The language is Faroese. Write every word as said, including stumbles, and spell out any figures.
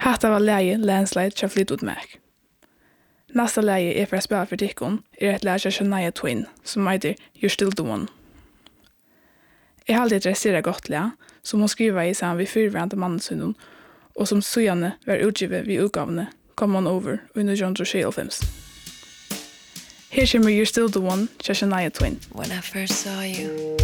Hatta var läge Landslide till Fleetwood Mac. Nästa läge är för att spela för Dickon är ett läge av Shania Twain som heter You're Still the One. Jag har alltid intresserat gott läge som hon skriver i samman vid fyrvärande mannsunnen och som Sujane var utgivet vid utgavene Come On Over under John Droshay films. Här kommer You're Still the One till Shania Twain. When I first saw you